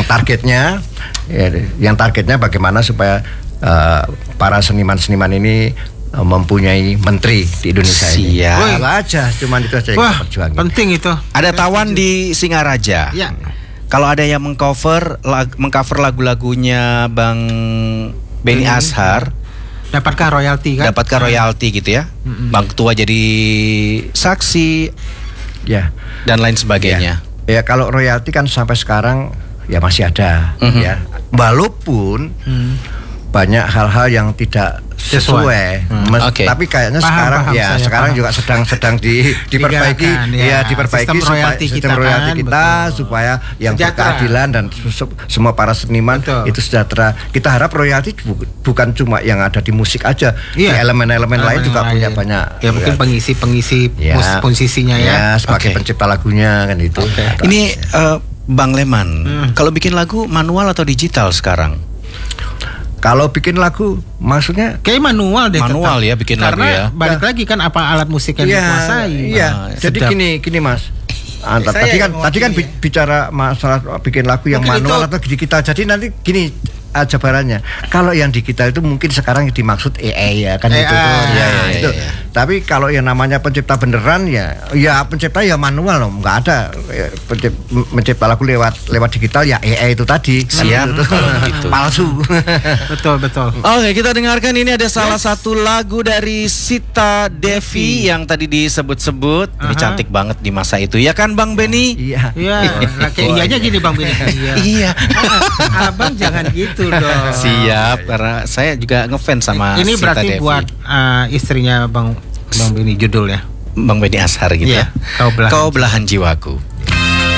targetnya, yang targetnya bagaimana supaya para seniman-seniman ini mempunyai menteri di Indonesia ini. Siap. Aja, cuman itu aja yang kita perjuangin. Penting itu. Ada Tawan di Singaraja. Ya. Kalau ada yang mengcover lagu-lagunya Bang Benny Ashar, Dapatkan royalti kan? dapatkan royalti gitu ya. Bang Ketua jadi saksi Ya. dan lain sebagainya. Ya, kalau royalti kan sampai sekarang ya masih ada, ya. Walaupun banyak hal-hal yang tidak sesuai. Oke. Tapi kayaknya sekarang juga sedang diperbaiki, diperbaiki sistem supaya royalti sistem kita royalti kan, kita supaya yang sejahtera. berkeadilan dan semua para seniman itu sejahtera. Kita harap royalti bukan cuma yang ada di musik aja, di elemen-elemen lain juga punya banyak. Ya mungkin pengisi posisinya ya. Sebagai pencipta lagunya kan itu. Ini Bang Leman, kalau bikin lagu manual atau digital sekarang? Kalau bikin lagu, maksudnya kayak manual deh. Manual ya bikin lagu ya. Karena balik lagi kan apa alat musik yang dikuasai. Iya. Jadi gini Mas. Tadi kan bicara masalah bikin lagu yang mungkin manual atau digital. Jadi nanti gini jabarannya. Kalau yang digital itu mungkin sekarang dimaksud AI ya kan itu. Itu. Tapi kalau yang namanya pencipta beneran ya pencipta ya manual loh, nggak ada mencipta lagu lewat digital ya AI itu tadi. Siap. Gitu. Palsu. Betul. Oke, kita dengarkan ini ada salah satu lagu dari Sita Devi yang tadi disebut-sebut. Ini cantik banget di masa itu ya kan Bang Benny? Iya. Kayak iyanya gini Bang Benny. Iya. Abang jangan gitu dong. Siap, karena saya juga ngefans sama ini Sita berarti Devi. Buat istrinya Bang Benny judulnya Bang Benny Ashar gitu ya. Kau belahan Kau belahan jiwaku.